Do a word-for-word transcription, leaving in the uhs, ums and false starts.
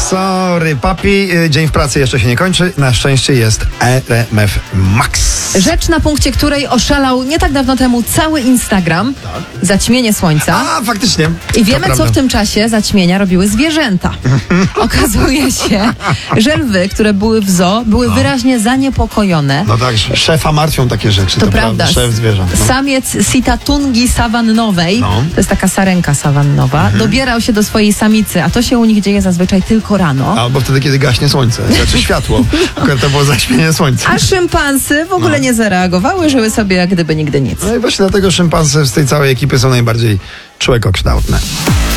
Sorry, papi, dzień w pracy jeszcze się nie kończy. Na szczęście jest R M F Max. Rzecz, na punkcie której oszalał nie tak dawno temu cały Instagram. Tak. Zaćmienie słońca. A, faktycznie. I wiemy, To co w prawda. tym czasie zaćmienia robiły zwierzęta. Okazuje się, że lwy, które były w zoo, były No. wyraźnie zaniepokojone. No tak, szefa martwią takie rzeczy. To, To, prawda. Szef zwierząt. No. Samiec sitatungi sawannowej, No. to jest taka sarenka sawannowa, dobierał się do swojej samicy, a to się u nich dzieje zazwyczaj tylko rano. Albo wtedy, kiedy gaśnie słońce, znaczy światło. Akurat to było zaćmienie słońca. A szympansy w ogóle No. nie zareagowały, żyły sobie jak gdyby nigdy nic. No i właśnie dlatego szympansy z tej całej ekipy są najbardziej człekokształtne.